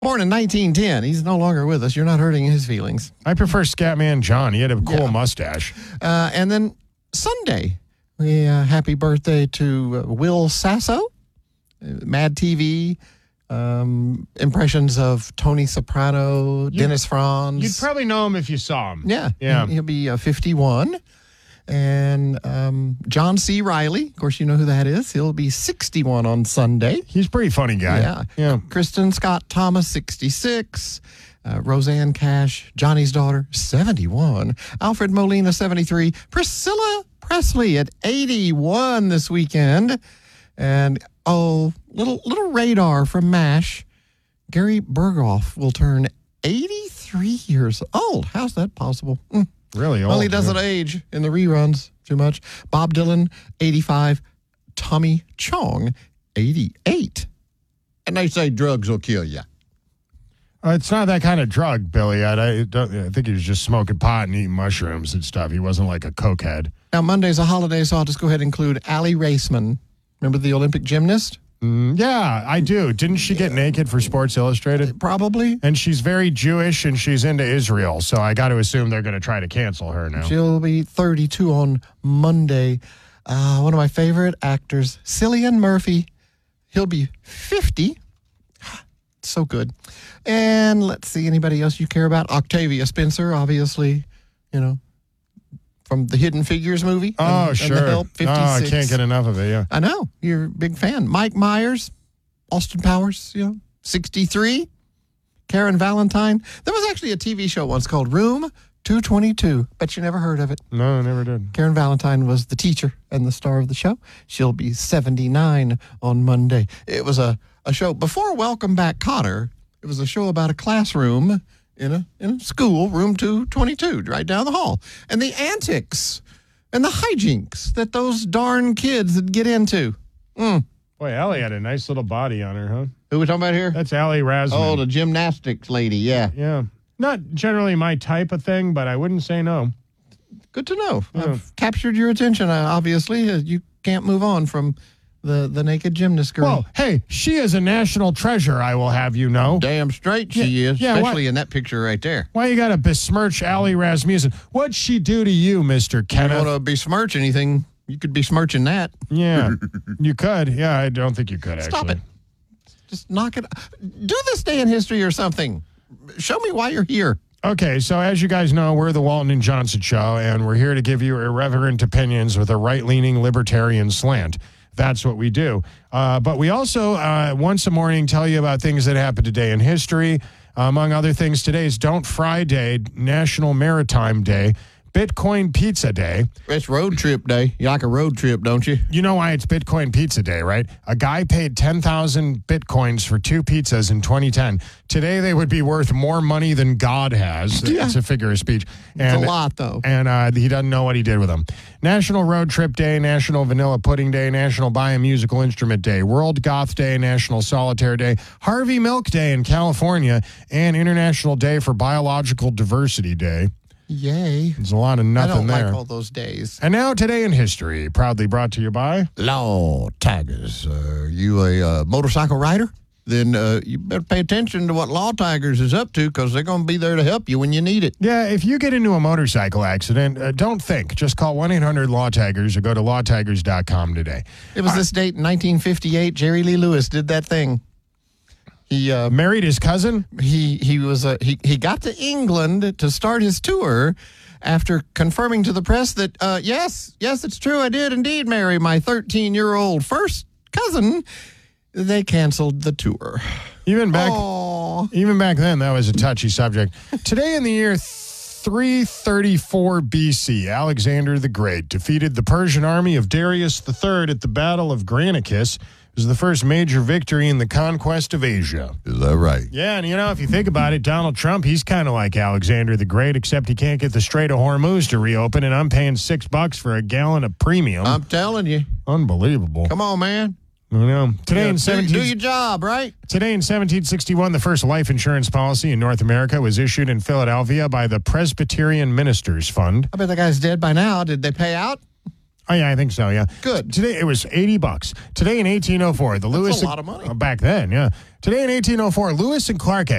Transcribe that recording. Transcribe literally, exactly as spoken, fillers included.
Born in nineteen ten. He's no longer with us. You're not hurting his feelings. I prefer Scatman John. He had a cool Yeah. mustache. Uh, and then Sunday, we uh, happy birthday to uh, Will Sasso, uh, Mad T V, um, impressions of Tony Soprano, You- Dennis Franz. You'd probably know him if you saw him. Yeah, Yeah. He'll be uh, fifty-one. And um, John C. Riley, of course, you know who that is. He'll be sixty-one on Sunday. He's a pretty funny guy. Yeah. Yeah. Kristen Scott Thomas, sixty-six. Uh, Roseanne Cash, Johnny's daughter, seventy-one. Alfred Molina, seventy-three. Priscilla Presley at eighty-one this weekend. And, oh, little little radar from MASH. Gary Berghoff will turn eighty-three years old. How's that possible? Mm. Really old. Well, he doesn't yeah. age in the reruns too much. Bob Dylan, eighty-five. Tommy Chong, eighty-eight. And they say drugs will kill you. Uh, it's not that kind of drug, Billy. I, I, don't, I think he was just smoking pot and eating mushrooms and stuff. He wasn't like a cokehead. Now, Monday's a holiday, so I'll just go ahead and include Allie Raceman. Remember the Olympic gymnast? Mm, yeah, I do. Didn't she get naked for Sports Illustrated? Probably. And she's very Jewish and she's into Israel, so I got to assume they're going to try to cancel her now. She'll be thirty-two on Monday. Uh, one of my favorite actors, Cillian Murphy. He'll be fifty. So good. And let's see, anybody else you care about? Octavia Spencer, obviously, you know, from the Hidden Figures movie. Oh, and, and sure. The Help, Oh, I fifty-six. can't get enough of it, yeah. I know. You're a big fan. Mike Myers, Austin Powers, you know, sixty-three. Karen Valentine. There was actually a T V show once called Room two twenty-two. Bet you never heard of it. No, I never did. Karen Valentine was the teacher and the star of the show. She'll be seventy-nine on Monday. It was a, a show before Welcome Back, Kotter. It was a show about a classroom in a in a school, room two twenty-two, right down the hall. And the antics and the hijinks that those darn kids would get into. Mm. Boy, Allie had a nice little body on her, huh? Who are we talking about here? That's Allie Rasman. Oh, the gymnastics lady, yeah. Yeah. Not generally my type of thing, but I wouldn't say no. Good to know. Yeah. I've captured your attention, uh, obviously. Uh, you can't move on from the, the naked gymnast girl. Well, hey, she is a national treasure, I will have you know. Damn straight she Yeah, is, yeah, especially what- in that picture right there. Why you got to besmirch Allie Rasmussen? What'd she do to you, Mister You Kenneth? don't want to besmirch anything, you could be smirching that. Yeah, you could. Yeah, I don't think you could, actually. Stop it. Just knock it. Do this day in history or something. Show me why you're here. Okay, so as you guys know, we're the Walton and Johnson Show, and we're here to give you irreverent opinions with a right-leaning libertarian slant. That's what we do. Uh, but we also, uh, once a morning, tell you about things that happened today in history. Uh, among other things, today is Don't Fry Day, National Maritime Day, Bitcoin Pizza Day. It's road trip day. You like a road trip, don't you? You know why it's Bitcoin Pizza Day, right? A guy paid ten thousand Bitcoins for two pizzas in twenty ten. Today, they would be worth more money than God has. Yeah. It's a figure of speech. It's And, a lot, though. And uh, he doesn't know what he did with them. National Road Trip Day, National Vanilla Pudding Day, National Buy a Musical Instrument Day, World Goth Day, National Solitaire Day, Harvey Milk Day in California, and International Day for Biological Diversity Day. Yay. There's a lot of I nothing don't there. like all those days. And now, Today in History, proudly brought to you by... Law Tigers. Uh, you a uh, motorcycle rider? Then uh, you better pay attention to what Law Tigers is up to because they're going to be there to help you when you need it. Yeah, if you get into a motorcycle accident, uh, don't think. Just call one eight hundred law tigers or go to law tigers dot com today. It was this date in nineteen fifty-eight. Jerry Lee Lewis did that thing. He uh, Married his cousin? he he was uh, he he got to England to start his tour after confirming to the press that uh, yes yes it's true I did indeed marry my thirteen-year-old first cousin. They canceled the tour. Even back, Aw. even back then, that was a touchy subject. Today in the year three thirty-four B C, Alexander the Great defeated the Persian army of Darius the Third at the Battle of Granicus. It was the first major victory in the conquest of Asia. Is that right? Yeah, and you know, if you think about it, Donald Trump, he's kind of like Alexander the Great, except he can't get the Strait of Hormuz to reopen, and I'm paying six bucks for a gallon of premium. I'm telling you. Unbelievable. Come on, man. I know. Today Yeah, in do, seventeen do your job, right? Today in seventeen sixty-one, the first life insurance policy in North America was issued in Philadelphia by the Presbyterian Ministers Fund. I bet that guy's dead by now. Did they pay out? Oh yeah, I think so. Yeah, Good. Today it was eighty bucks. Today in eighteen oh four, the Lewis a lot of money. uh, back then. Yeah. Today in eighteen oh four, Lewis and Clark